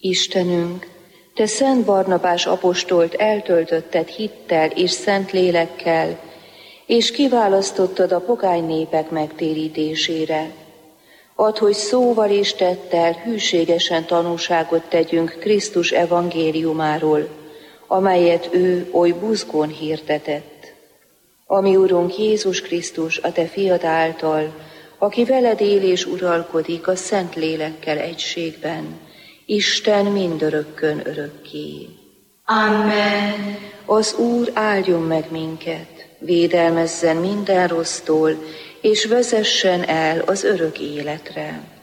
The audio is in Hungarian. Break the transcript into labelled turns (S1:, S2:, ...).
S1: Istenünk, Te Szent Barnabás apostolt eltöltötted hittel és szent lélekkel, és kiválasztottad a pogány népek megtérítésére. Add, hogy szóval és tettel hűségesen tanúságot tegyünk Krisztus evangéliumáról, amelyet ő oly buzgón hirdetett. Ami Urunk Jézus Krisztus, a Te fiad által, aki veled él és uralkodik a Szent Lélekkel egységben, Isten mindörökkön örökké.
S2: Amen.
S1: Az Úr áldjon meg minket, védelmezzen minden rossztól, és vezessen el az örök életre.